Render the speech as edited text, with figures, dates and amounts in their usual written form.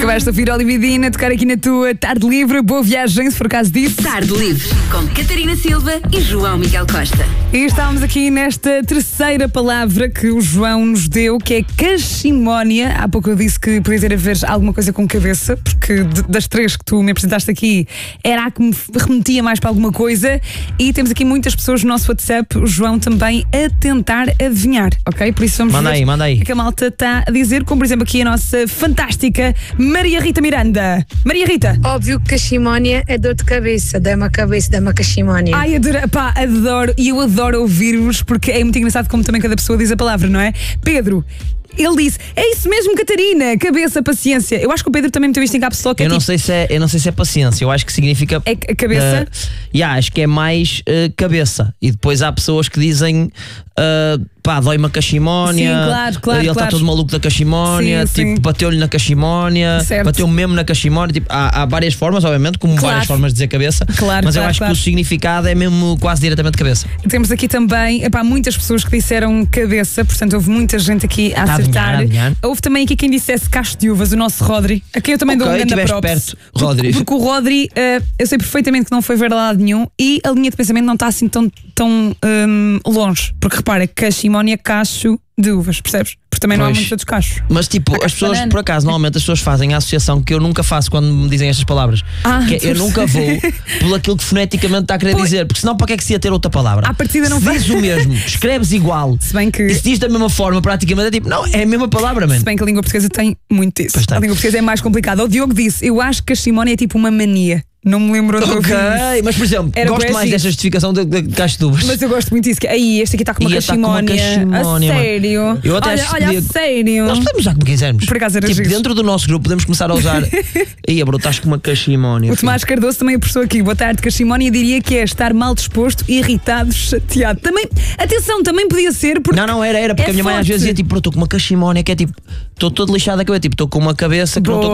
Acabaste de ouvir Olivia Dina tocar aqui na tua Tarde Livre. Boa viagem, se for caso disso. Tarde Livre, com Catarina Silva e João Miguel Costa. E estávamos aqui nesta terceira palavra que o João nos deu, que é cachimónia. Há pouco eu disse que podia ter a ver alguma coisa com cabeça, porque das três que tu me apresentaste aqui, era a que me remetia mais para alguma coisa. E temos aqui muitas pessoas no nosso WhatsApp, o João também, a tentar adivinhar, ok? Por isso vamos ver manda aí. o que a malta está a dizer, como por exemplo aqui a nossa fantástica Maria Rita Miranda. Maria Rita. Óbvio que cachimónia é dor de cabeça, dá-me a cabeça, dá-me a cachimónia. Ai, adoro, e eu adoro ouvir-vos, porque é muito engraçado como também cada pessoa diz a palavra, não é? Pedro, ele disse, é isso mesmo, Catarina, cabeça, paciência. Eu acho que o Pedro também meteu isto em caps lock. Eu não sei se é paciência, eu acho que significa... É cabeça? Acho que é mais cabeça. E depois há pessoas que dizem, dói-me a cachimónia. Sim, claro. Ele está todo maluco da cachimónia, sim. bateu-lhe na cachimónia, Certo. bateu mesmo na cachimónia. Tipo, há várias formas, obviamente, como várias formas de dizer cabeça. Mas eu acho que o significado é mesmo quase diretamente cabeça. Temos aqui também, muitas pessoas que disseram cabeça, portanto houve muita gente aqui a acertar. Houve também aqui quem dissesse cacho de uvas, o nosso Rodri. Aqui eu também dou um grande props. Perto, Rodri. Porque o Rodri, eu sei perfeitamente que não foi ver lado nenhum e a linha de pensamento não está assim tão longe. Porque repara, cachimónia, cacho de uvas, percebes? Porque também não há muitos outros cachos. Mas tipo, as pessoas, por acaso, normalmente as pessoas fazem a associação que eu nunca faço quando me dizem estas palavras. Eu nunca vou por aquilo que foneticamente está a querer dizer. Porque senão para que é que se ia ter outra palavra? À partida não diz o mesmo, escreves igual. Se bem que... E se diz da mesma forma, praticamente é tipo, não, é a mesma palavra, mano. Se bem que a língua portuguesa tem muito isso. A língua portuguesa é mais complicada. O Diogo disse, eu acho que cachimónia é tipo uma mania. Não me lembro onde eu vi isso. Mas por exemplo, gosto mais desta justificação de cacho de uvas. Mas eu gosto muito disso. Aí, este aqui está com uma cachimónia. A sério? Eu até olha, a sério. Nós podemos usar como quisermos. Por acaso era tipo, dentro do nosso grupo podemos começar a usar. Aí, bro, estás com uma cachimónia. O Tomás Cardoso também apressou aqui. Boa tarde, cachimónia. Diria que é estar mal disposto, irritado, chateado. Também, atenção, também podia ser. Porque não, era porque a minha mãe às vezes dizia tipo, estou com uma cachimónia que é tipo, estou todo lixado da cabeça. Tipo, estou com uma cabeça que não estou